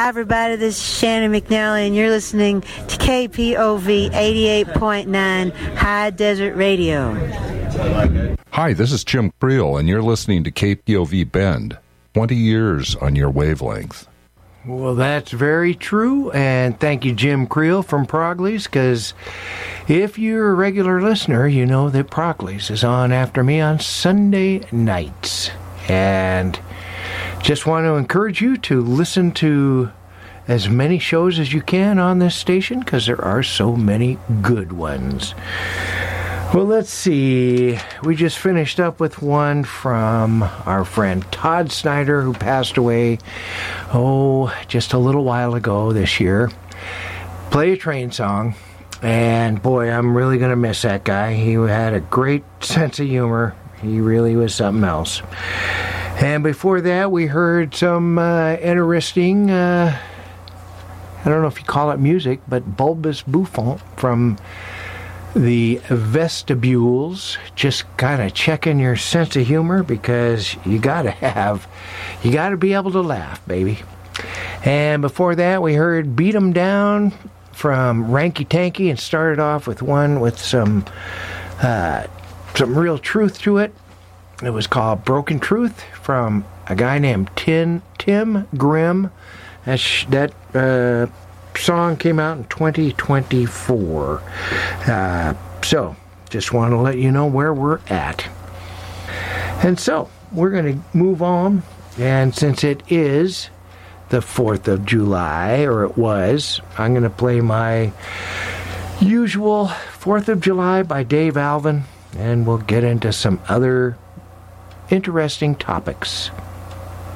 Hi, everybody. This is Shannon McNally, and you're listening to KPOV 88.9 High Desert Radio. Hi, this is Jim Creel, and you're listening to KPOV Bend. 20 years on your wavelength. Well, that's very true, and thank you, Jim Creel from Progley's, because if you're a regular listener, you know that Progley's is on after me on Sunday nights. And just want to encourage you to listen to as many shows as you can on this station, because there are so many good ones. Well, let's see. We just finished up with one from our friend Todd Snyder, who passed away, just a little while ago this year. Play a Train song. And boy, I'm really going to miss that guy. He had a great sense of humor. He really was something else. And before that, we heard some interesting, I don't know if you call it music, but Bulbous Bouffant from the Vestibules. Just kind of checking your sense of humor, because you got to be able to laugh, baby. And before that, we heard Beat 'em Down from Ranky Tanky, and started off with one with some real truth to it. It was called Broken Truth from a guy named Tim Grimm. That song came out in 2024. So, just want to let you know where we're at. And so, we're going to move on. And since it is the 4th of July, or it was, I'm going to play my usual 4th of July by Dave Alvin. And we'll get into some other interesting topics.